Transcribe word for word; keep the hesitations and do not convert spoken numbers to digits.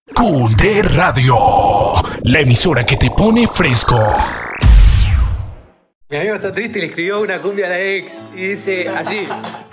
Cool de Radio, la emisora que te pone fresco. Mi amigo está triste y le escribió una cumbia a la ex y dice así: